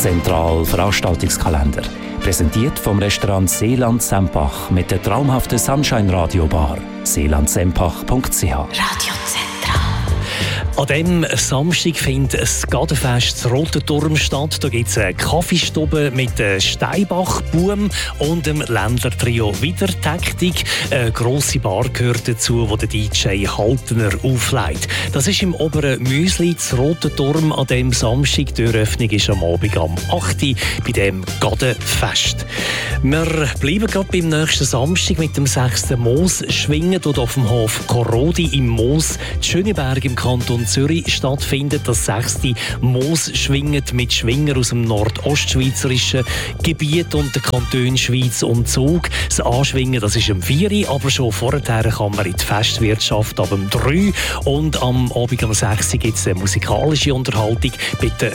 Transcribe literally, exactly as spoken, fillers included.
Zentral Veranstaltungskalender. Präsentiert vom Restaurant Seeland Sempach mit der traumhaften Sunshine Radio Bar. seeland sempach punkt c h. Radio Zentral. An diesem Samstag findet ein Gartenfest zu Rotenturm statt. Da gibt es eine Kaffeestube mit Steinbach, Buhm und dem Ländler-Trio Wiedertaktik. Eine grosse Bar gehört dazu, wo der D J Haltener auflegt. Das ist im oberen Müsli zu Rotenturm an diesem Samstag. Die Eröffnung ist am Abend am acht Uhr bei diesem Gartenfest. Wir bleiben gerade beim nächsten Samstag mit dem sechsten Moos-Schwingen, dort auf dem Hof Korodi im Moos, Schöneberg im Kanton Zürich stattfindet. Das sechste Moos-Schwingen mit Schwinger aus dem nordostschweizerischen Gebiet und den Kantonen Schweiz und Zug. Das Anschwingen, das ist am vier Uhr, aber schon vorher kann man in die Festwirtschaft ab dem drei Uhr und am Abend am sechs Uhr gibt es eine musikalische Unterhaltung mit der